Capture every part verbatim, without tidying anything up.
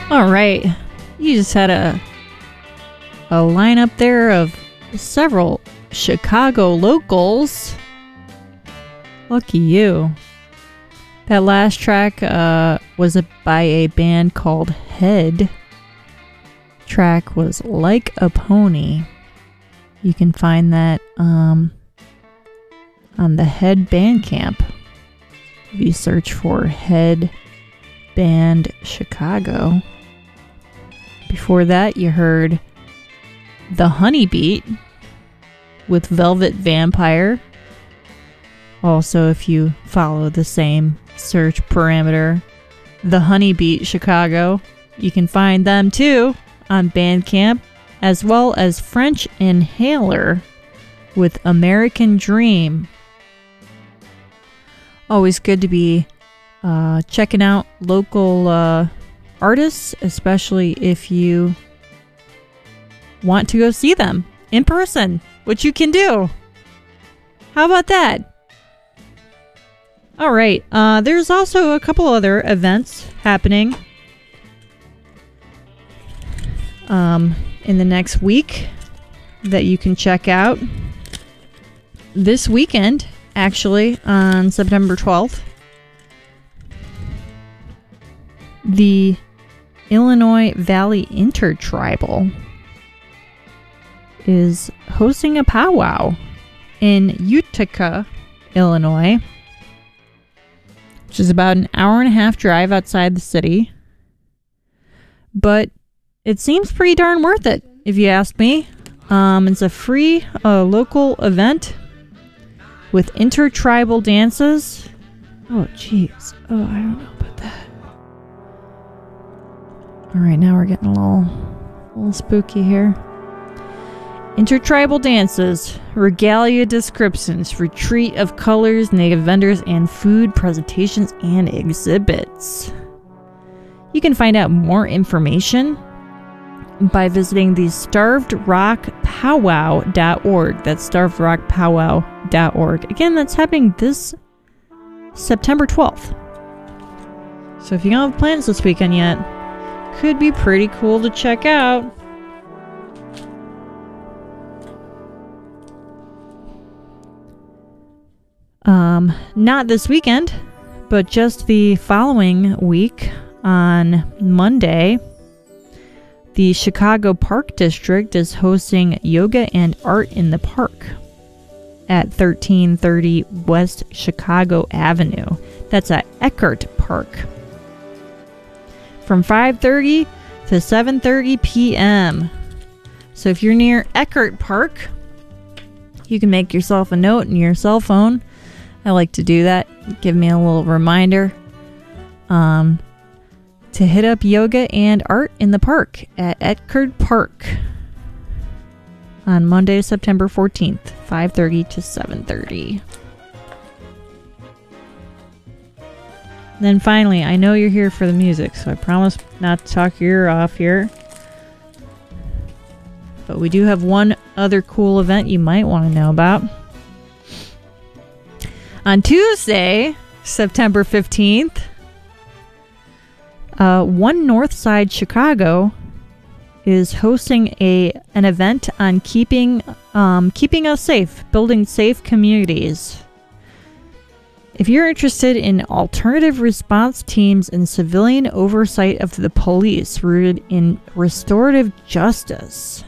All right. You just had a a lineup there of several Chicago locals. Lucky you. That last track uh, was a, by a band called Head. Track was Like a Pony. You can find that um, on the Head Bandcamp. If you search for Head Band Chicago. Before that, you heard The Honeybeat with Velvet Vampire. Also, if you follow the same search parameter, The Honeybeat Chicago, you can find them too on Bandcamp, as well as French Inhaler with American Dream. Always good to be uh, checking out local uh, artists, especially if you want to go see them in person, which you can do. How about that? All right. Uh, there's also a couple other events happening um, in the next week that you can check out. This weekend, actually, on September twelfth, the Illinois Valley Intertribal is hosting a powwow in Utica, Illinois, which is about an hour and a half drive outside the city. But it seems pretty darn worth it, if you ask me. Um, it's a free uh, local event with intertribal dances. Oh, jeez. Oh, I don't know about that. All right, now we're getting a little, a little spooky here. Intertribal dances, regalia descriptions, retreat of colors, native vendors, and food presentations and exhibits. You can find out more information by visiting the starved rock powwow dot org. That's starved rock powwow dot org. Again, that's happening this September twelfth. So if you don't have plans this weekend yet, could be pretty cool to check out. Um, not this weekend, but just the following week on Monday, the Chicago Park District is hosting Yoga and Art in the Park at thirteen thirty West Chicago Avenue. That's at Eckert Park. From five thirty to seven thirty p.m. So if you're near Eckert Park, you can make yourself a note in your cell phone. I like to do that. Give me a little reminder um, to hit up Yoga and Art in the Park at Eckert Park on Monday, September fourteenth, five thirty to seven thirty. Then finally, I know you're here for the music, so I promise not to talk your ear off here. But we do have one other cool event you might want to know about. On Tuesday, September fifteenth, uh, One Northside Chicago is hosting a an event on keeping um, keeping us safe, building safe communities. If you're interested in alternative response teams and civilian oversight of the police rooted in restorative justice,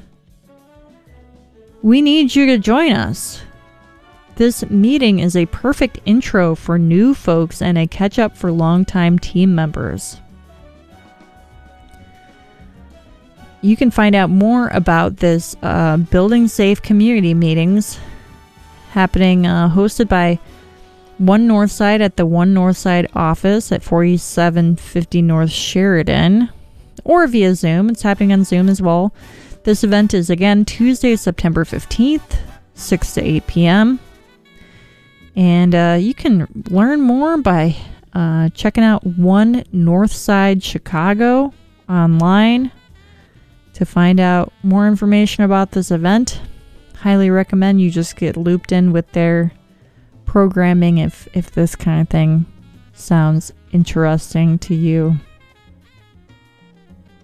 we need you to join us. This meeting is a perfect intro for new folks and a catch-up for longtime team members. You can find out more about this uh, Building Safe Community meetings happening, uh, hosted by One Northside at the One Northside office at forty-seven fifty North Sheridan, or via Zoom. It's happening on Zoom as well. This event is again Tuesday, September fifteenth, six to eight p.m. And uh, you can learn more by uh, checking out One Northside Chicago online to find out more information about this event. Highly recommend you just get looped in with their programming if, if this kind of thing sounds interesting to you.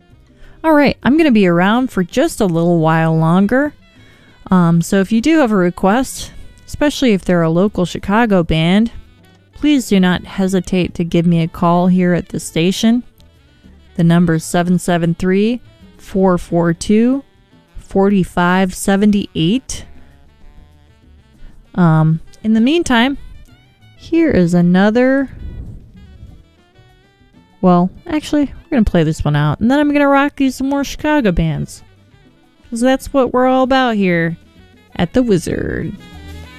Alright, I'm going to be around for just a little while longer. Um, so if you do have a request, especially if they're a local Chicago band, please do not hesitate to give me a call here at the station. The number is seven seven three, four four two, four five seven eight. Um, in the meantime, here is another... Well, actually, we're going to play this one out, and then I'm going to rock you some more Chicago bands. Because that's what we're all about here at The Wizard.